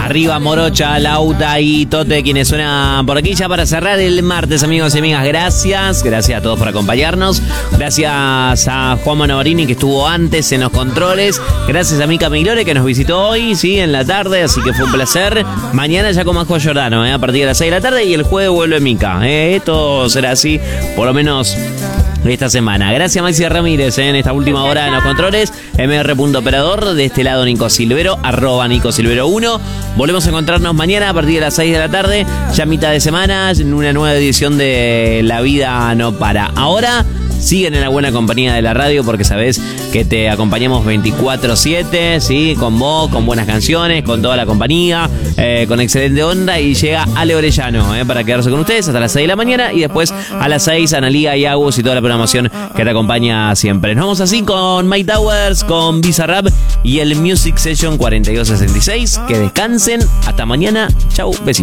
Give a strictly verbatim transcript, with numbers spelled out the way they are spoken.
Arriba Morocha, Lauta y Tote, quienes suenan por aquí ya para cerrar el martes, amigos y amigas. Gracias, gracias a todos por acompañarnos. Gracias a Juan Manovarini, que estuvo antes en los controles. Gracias a Mica Miglore, que nos visitó hoy, sí, en la tarde, así que fue un placer. Mañana ya con Majo Giordano, eh, a partir de las seis de la tarde, y el jueves vuelve Mica. Eh, todo será así, por lo menos esta semana. Gracias, Maxi Ramírez, eh, en esta última hora en los controles. M R punto operador, de este lado Nico Silvero, arroba Nico Silvero uno. Volvemos a encontrarnos mañana a partir de las seis de la tarde, ya mitad de semana, en una nueva edición de La Vida No Para. Ahora siguen en la buena compañía de la radio, porque sabés que te acompañamos veinticuatro siete, ¿sí? Con vos, con buenas canciones, con toda la compañía, eh, con excelente onda, y llega Ale Orellano, eh, para quedarse con ustedes hasta las seis de la mañana, y después a las seis Analía y Agus y toda la programación que te acompaña siempre. Nos vamos así con Mike Towers, con Bizarrap y el Music Session cuarenta y dos sesenta y seis. Que descansen, hasta mañana, chau, besitos.